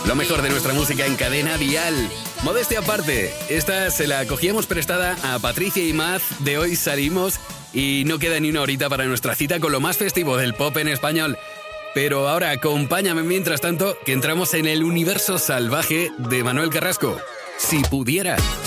Lo mejor de nuestra música en Cadena Dial. Modestia aparte, esta se la cogíamos prestada a Patricia y Maz de Hoy Salimos y no queda ni una horita para nuestra cita con lo más festivo del pop en español. Pero ahora acompáñame mientras tanto que entramos en el universo salvaje de Manuel Carrasco. Si pudiera.